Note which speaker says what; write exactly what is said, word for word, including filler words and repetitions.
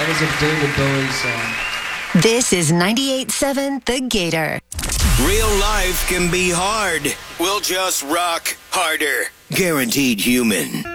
Speaker 1: That was a David Bowie song.
Speaker 2: This is ninety-eight point seven The Gator.
Speaker 3: Real life can be hard. We'll just rock harder. Guaranteed Human.